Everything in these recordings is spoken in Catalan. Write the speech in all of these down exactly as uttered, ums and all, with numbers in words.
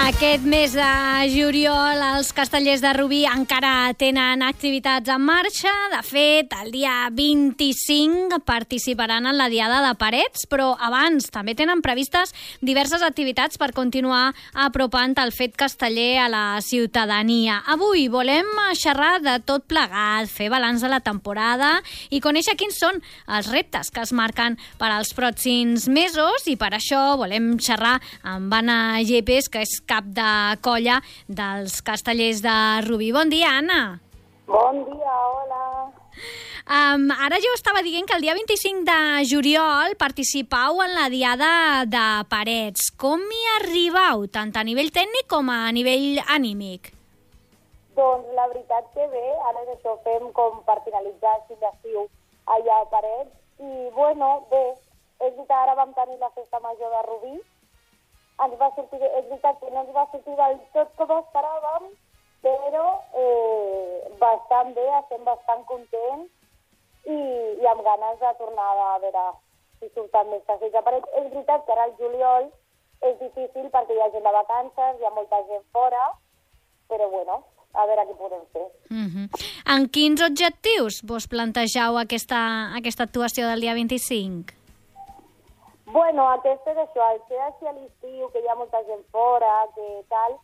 Aquest mes de juliol els castellers de Rubí encara tenen activitats en marxa. De fet, el dia vint-i-cinc participaran en la Diada de Parets, però abans també tenen previstes diverses activitats per continuar apropant el fet casteller a la ciutadania. Avui volem xerrar de tot plegat, fer balanç de la temporada i conèixer quins són els reptes que es marquen per als pròxims mesos, i per això volem xerrar amb Anna Yepes, que és cap de colla dels castellers de Rubí. Bon dia, Anna. Bon dia, hola. Um, ara jo estava dient que el dia vint-i-cinc de juliol participau en la Diada de Parets. Com hi arribau, tant a nivell tècnic com a nivell anímic? Doncs la veritat que bé, ara això fem com per finalitzar l'estiu allà a Parets. I bueno, bé, és veritat, ara vam tenir la festa major de Rubí. Ens va sortir, és veritat que no ens va sortir del tot com esperàvem, però eh, bastant bé, estem bastant contents i, i amb ganes de tornar a veure si surten més castells. És veritat que ara el juliol és difícil perquè hi ha gent de vacances, hi ha molta gent fora, però bueno, a veure què podem fer. Mm-hmm. En quins objectius vos plantegeu aquesta, aquesta actuació del dia vint-i-cinc? Bueno, aquest és això, el ser així a l'estiu, que hi ha molta gent fora, que tal,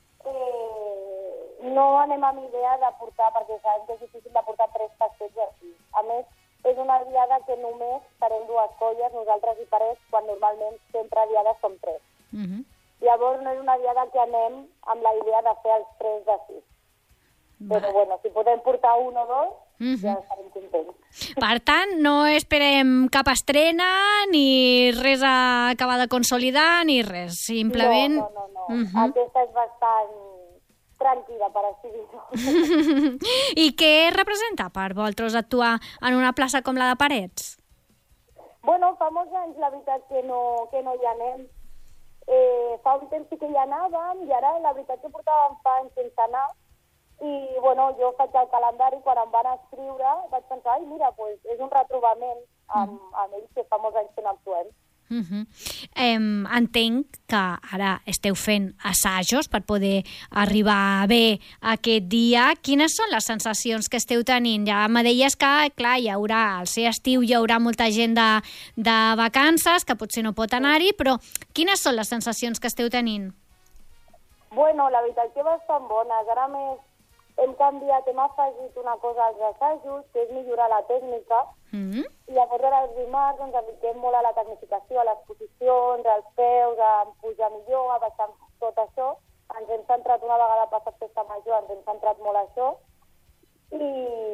eh, no anem amb idea de portar, perquè sabem que és difícil de portar tres castells aquí. A més, és una diada que només serem dues colles, nosaltres i Parets, quan normalment sempre diades som tres. Mm-hmm. Llavors no és una diada que anem amb la idea de fer els tres de sis. Però bueno, si podem portar un o dos, mm-hmm, ja estarem contents. Per tant, no esperem cap estrena, ni res a acabar de consolidar, ni res. Simplement... No, no, no. no. Mm-hmm. Aquesta és bastant tranquil·la, per així dir-ho. I què representa per vosaltres actuar en una plaça com la de Parets? Bueno, fa molts anys, la veritat, que no, que no hi anem. Eh, fa un temps sí que hi anàvem, i ara la veritat que portàvem fa anys sense anar. I, bueno, jo faig el calendari, quan em van escriure, vaig pensar, ai, mira, pues, és un retrobament amb, mm. amb ells, que fa molts anys que no actuem. Mm-hmm. eh, entenc que ara esteu fent assajos per poder arribar bé aquest dia. Quines són les sensacions que esteu tenint? Ja me deies que, clar, hi haurà, al ser estiu hi haurà molta gent de, de vacances, que potser no pot anar-hi, però quines són les sensacions que esteu tenint? Bueno, la veritat que bastant bones. Ara més hem canviat, hem afegit una cosa als assajos, que és millorar la tècnica, mm-hmm, i llavors ara els dimarts ens dediquem molt a la tecnificació, a les posicions, als peus, a pujar millor, a baixar tot això. Ens hem centrat, una vegada passat festa major, ens hem centrat molt a això, i,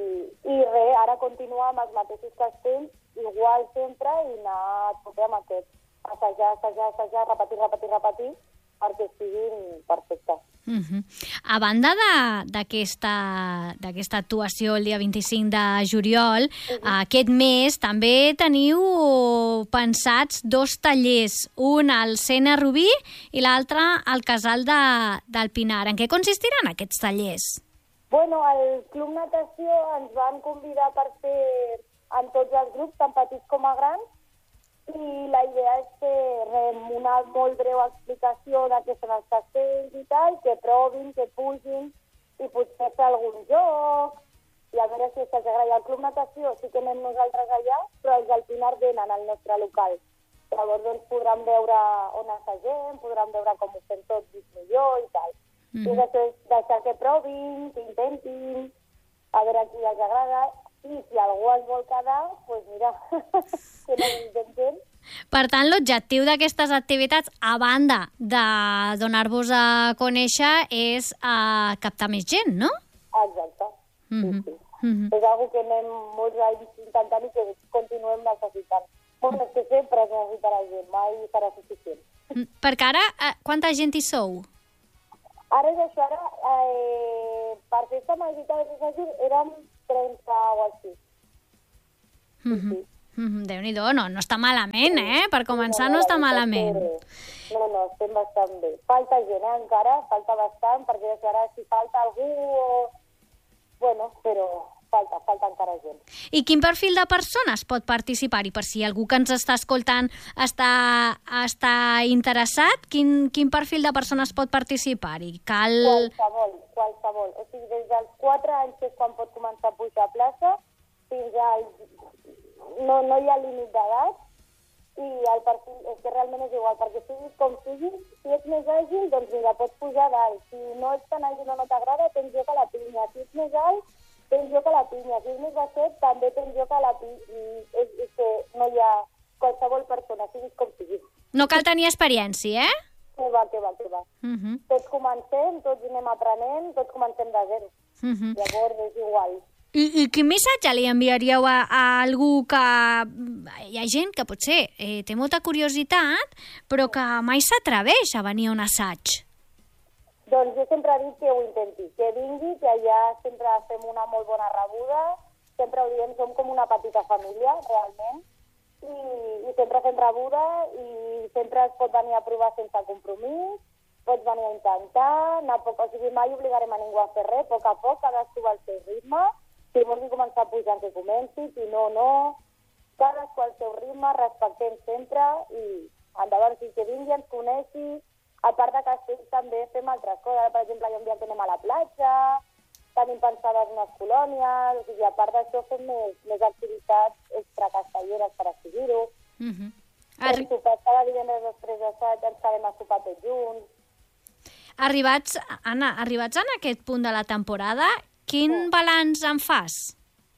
i res, ara continuar amb els mateixos castells, igual sempre, i anar a tope amb aquest. Assajar, assajar, assajar, repetir, repetir, repetir, perquè siguin perfectes. Mm-hmm. A banda d'aquesta d'aquesta actuació el dia vint-i-cinc de juliol, mm-hmm, aquest mes també teniu pensats dos tallers, un al Sena Rubí i l'altre al Casal de, del Pinar. En què consistiran aquests tallers? Bueno, al Club Natació ens van convidar per fer en tots els grups, tant petits com a grans, i la idea és fer una molt breu explicació de què són els castells i tal, que provin, que pugin, i potser fer algun joc, i a veure si els agrada. Al Club Natació sí que anem nosaltres allà, però els del Pinar venen al nostre local. Llavors doncs, podran veure on assagem, podran veure com ho fem tots millor i tal. Mm-hmm. I després deixar que provin, que intentin, a veure qui els agrada. I si algú es vol quedar, doncs pues mira, que no intenten. Per tant, l'objectiu d'aquestes activitats, a banda de donar-vos a conèixer, és uh, captar més gent, no? Exacte. Mm-hmm. Sí, sí. Mm-hmm. És una que anem molts anys intentant i que continuem necessitant. Bueno, és que sempre es necessitarà gent, mai serà suficient. Perquè ara, uh, quanta gent hi sou? Ara és això, ara, eh, per festa major de assajos érem trenta o així. Mm-hmm. Sí, sí. Mm-hmm. Déu-n'hi-do, no, no està malament, eh? Per començar no, no, no està malament. Que... No, no, estem bastant bé. Falta gent, eh, encara, falta bastant, perquè ara si falta algú o... Bueno, però falta, falta encara gent. I quin perfil de persones pot participar-hi? Per si algú que ens està escoltant està, està interessat, quin, quin perfil de persones pot participar-hi? Cal... Qualsevol, qualsevol. O sigui, des dels quatre anys que és quan pot començar a pujar a plaça, fins als... No, no hi ha límit d'edat, i el perfil és que realment és igual, perquè siguis com siguis, si ets més àgil, doncs mira, pots pujar dalt. Si no ets tan àgil o no t'agrada, tens joc a la pinya. Si ets més alt, tens joc a la pinya. Si ets més baixet, també tens joc a la pinya. I és, és que no hi ha qualsevol persona, siguis com siguis. No cal tenir experiència, eh? Que va, que va, que va. Uh -huh. Tots comencem, tots anem aprenent, tots comencem de zero. Uh -huh. Llavors és igual. I, I quin missatge li enviaríeu a, a algú que... Hi ha gent que potser eh, té molta curiositat, però que mai s'atreveix a venir a un assaig. Doncs jo sempre he dit que ho intenti, que vingui, que allà sempre fem una molt bona rebuda, sempre ho diem, som com una petita família, realment, i, i sempre fem rebuda i sempre es pot venir a provar sense compromís, pots venir a intentar, anar a poc, o sigui, mai obligarem a ningú a fer res, a poc a poc, cadascú al seu ritme. Si vulgui començar pujant, que comenci, si no, no. Cadascú al seu ritme, respectem sempre i endavant, si que vingui, ens coneixi. A part de castells també fem altres coses. Per exemple, hi ha un dia que anem a la platja, tenim pensades unes colònies, o sigui, a part d'això fem més, més activitats extracastelleres, per així dir-ho. Uh -huh. Arri... Sopars cada divendres després d'assaig ens quedem a sopar tots junts. Arribats, Anna, arribats en aquest punt de la temporada, quin balanç en fas?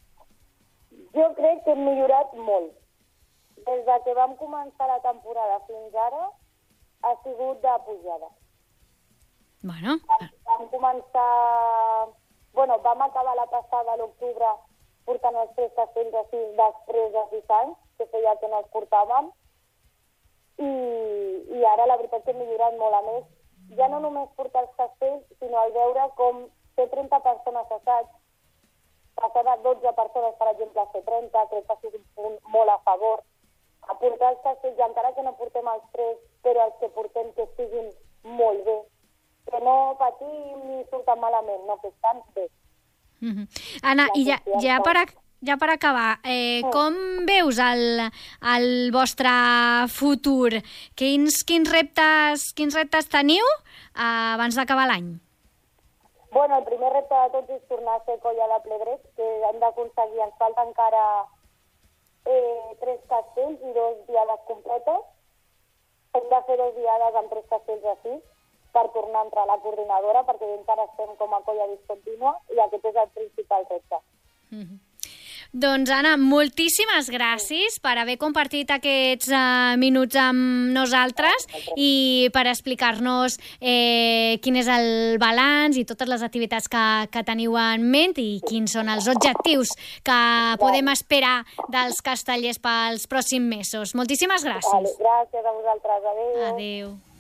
Jo crec que hem millorat molt. Des de que vam començar la temporada fins ara, ha sigut de pujada. Bueno... Vam començar... Bueno, vam acabar la passada a l'octubre portant els tres castells així després de sis anys, que feia que no els portàvem, i, i ara la veritat que hem millorat molt. A més, ja no només portar els castells, sinó al veure com fer trenta persones assaig, passar de dotze persones, per exemple, a fer trenta, crec que ha sigut un punt molt a favor. A portar els castells, encara que no portem els tres, però els que portem que siguin molt bé. Que no patim ni surten malament, no, que estan bé. Uh -huh. Anna, i ja, ja, per, a, ja per acabar, eh, sí. com veus el, el vostre futur? Quins, quins, reptes, quins reptes teniu eh, abans d'acabar l'any? Bueno, el primer repte de tots és tornar a ser colla de ple dret, que hem d'aconseguir, ens falta encara eh, tres castells i dos diades completes. Hem de fer dos diades amb tres castells així per tornar a entrar a la coordinadora, perquè encara estem com a colla discontínua i aquest és el principal repte. Mm-hmm. Doncs, Anna, moltíssimes gràcies per haver compartit aquests uh, minuts amb nosaltres i per explicar-nos eh, quin és el balanç i totes les activitats que, que teniu en ment i quins són els objectius que podem esperar dels castellers pels pròxims mesos. Moltíssimes gràcies. Vale, gràcies a vosaltres. Adéu. Adéu.